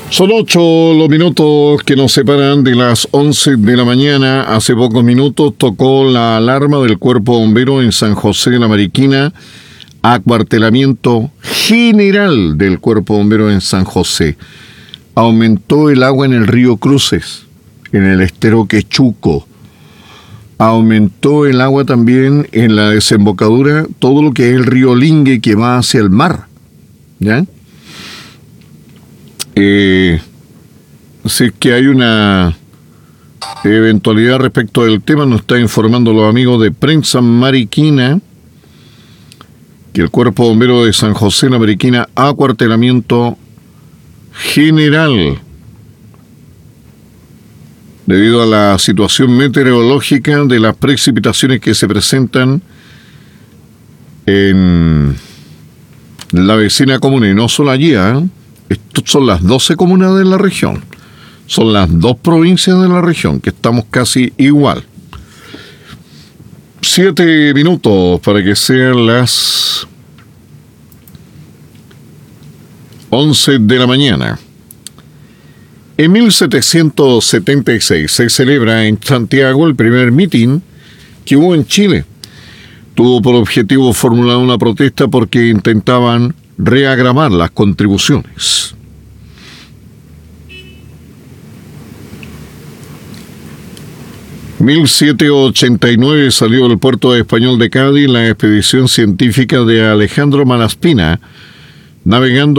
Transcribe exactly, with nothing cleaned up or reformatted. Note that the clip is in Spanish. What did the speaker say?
Son ocho los minutos que nos separan de las once de la mañana. Hace pocos minutos tocó la alarma del Cuerpo Bombero en San José de la Mariquina. Acuartelamiento general del Cuerpo Bombero en San José. Aumentó el agua en el río Cruces, en el estero Quechuco. Aumentó el agua también en la desembocadura, todo lo que es el río Lingue que va hacia el mar. ¿Ya? Eh, así que hay una eventualidad respecto del tema. Nos está informando los amigos de Prensa Mariquina que el Cuerpo Bombero de San José de la Mariquina, acuartelamiento general debido a la situación meteorológica de las precipitaciones que se presentan en la vecina comuna, y no solo allí, ¿eh? Estas son las doce comunas de la región, son las dos provincias de la región, que estamos casi igual. Siete minutos para que sean las once de la mañana. En mil setecientos setenta y seis se celebra en Santiago el primer mitin que hubo en Chile. Tuvo por objetivo formular una protesta porque intentaban reagramar las contribuciones. mil setecientos ochenta y nueve salió del puerto español de Cádiz la expedición científica de Alejandro Malaspina, navegando